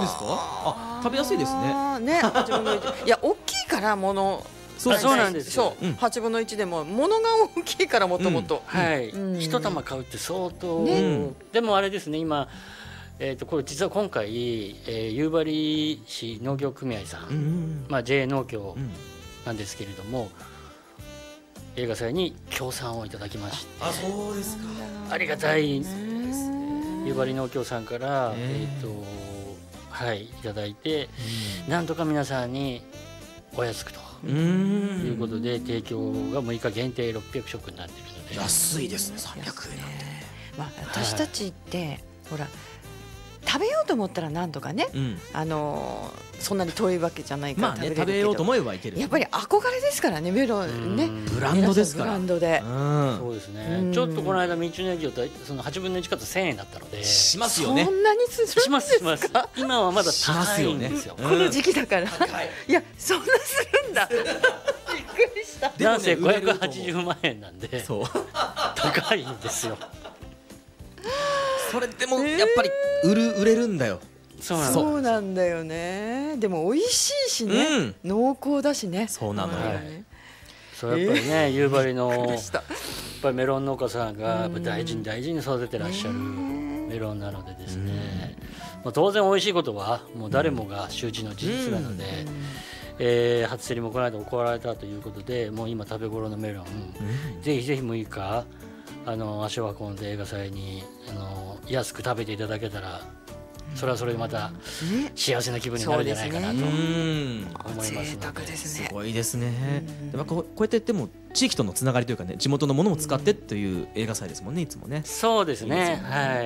ですか？あ、食べやすいですね。 ね、8分の1。いや、大きいからもの。 そうなんですよ。 そう、8分の1でも物が大きいからもともと。 はい。一玉買うって相当。でもあれですね、今。これ実は今回、夕張市農業組合さん、まあ JA 農協なんですけれども、映画祭に協賛をいただきまして、 あ、そうですか。 ありがたい夕張農協さんからはい、いただいて、なんとか皆さんにお安くということで提供が6日限定600食になっているので、 安いですね。300円なんてね。 まあ私たちってほら。食べようと思ったら何とかね、そんなに遠いわけじゃないから食べれるけど、 食べようと思えばいける。 やっぱり憧れですからね、メロンね、 ブランドですから。 ブランドで、 そうですね。ちょっとこの間道の駅をその8分の1かと1000円だったので、 しますよね。 そんなにするんですか？ します。今はまだ高いんですよ。 この時期だから。いや、そんなするんだ。びっくりした。 なんせ580万円なんで、 そう高いんですよ。 それでもやっぱり売れるんだよ。 そうなんだよね。でも美味しいしね、濃厚だしね。 そうなのよ。 そうやっぱりね、夕張のやっぱりメロン農家さんが大事に育ててらっしゃるメロンなのでですね、当然美味しいことはもう誰もが周知の事実なので、初競りもこの間行われたということで、もう今食べ頃のメロン、ぜひぜひ6日足を運んで映画祭に安く食べていただけたら、それはそれでまた幸せな気分になるんじゃないかなと思いますので、 すごいですね。こうやってでも地域とのつながりというかね、地元のものを使ってという映画祭ですもんね、いつもね。 そうですね。はい。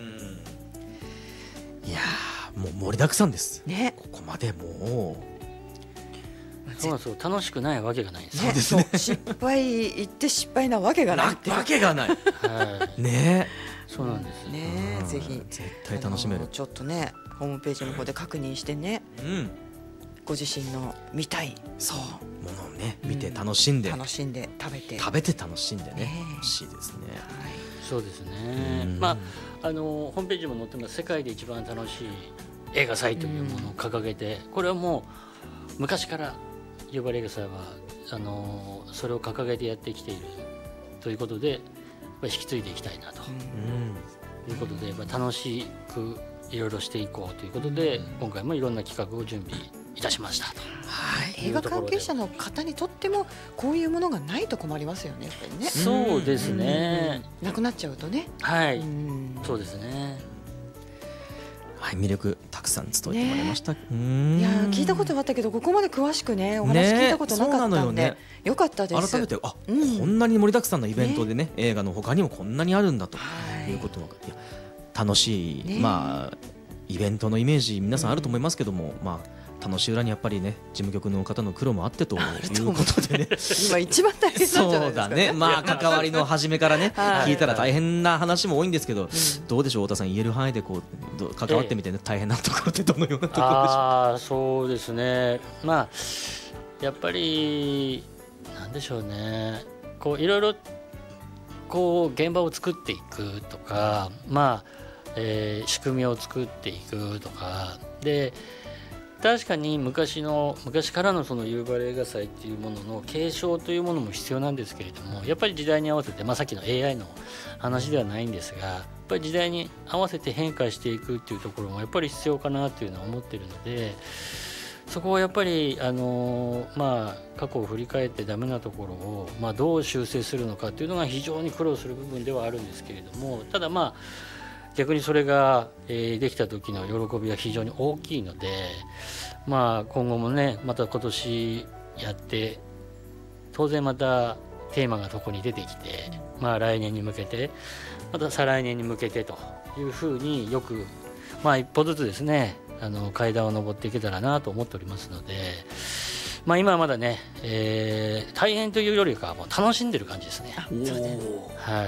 いやもう盛りだくさんですね。 ここまでもう。 そうなんですよ。楽しくないわけがないんです。 そうですね。 失敗言って失敗なわけがない。 わけがない。ね。 そうなんですね。ぜひ絶対楽しめる。 ちょっとね、ホームページの方で確認してね。ご自身の見たいそうものをね見て楽しんで食べて楽しんでね欲しいですね。 そうですね。まあホームページも載ってます。世界で一番楽しい映画祭というものを掲げて、これはもう昔から夕張映画祭はそれを掲げてやってきているということで、やっぱり引き継いでいきたいなということで、やっぱ楽しくいろいろしていこうということで、今回もいろんな企画を準備いたしましたと。 映画関係者の方にとってもこういうものがないと困りますよね、やっぱりね。 そうですね。 なくなっちゃうとね。 はい。そうですね。 はい、魅力たくさん伝えてもらいました。いや聞いたことはあったけど、ここまで詳しくねお話聞いたことなかったんで、よかったです。 改めてこんなに盛りだくさんなイベントでね、映画の他にもこんなにあるんだということが楽しい、まあイベントのイメージ皆さんあると思いますけども、まあ楽しい裏にやっぱりね、事務局の方の苦労もあってということでね今一番大変なんじゃないですか。 そうだね。まあ関わりの初めからね聞いたら大変な話も多いんですけど、どうでしょう太田さん、言える範囲でこう関わってみてね、大変なところってどのようなところでしょう。 そうですね。まあやっぱりなんでしょうね、こういろいろこう現場を作っていくとか、まあ仕組みを作っていくとかで、確かに昔からのその夕張映画祭っていうものの継承というものも必要なんですけれども、やっぱり時代に合わせて、さっきの AI の話ではないんですが、やっぱり時代に合わせて変化していくっていうところもやっぱり必要かなというのは思ってるので、そこはやっぱり過去を振り返ってダメなところを、どう修正するのかっていうのが非常に苦労する部分ではあるんですけれども、ただ逆にそれが、できた時の喜びは非常に大きいので、今後もね、また今年やって当然またテーマがそこに出てきて、来年に向けてまた再来年に向けてというふうによく一歩ずつですね階段を上っていけたらなと思っておりますので、今はまだね、大変というよりかはもう楽しんでる感じですね。はい。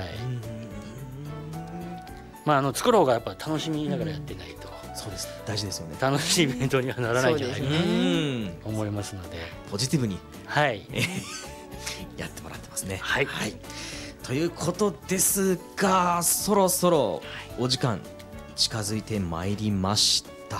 作る方がやっぱ楽しみながらやってないと、 そうです、大事ですよね。 楽しいイベントにはならないんじゃないかなと思いますので、 ポジティブにやってもらってますね。 はい、 ということですが、そろそろお時間近づいてまいりました。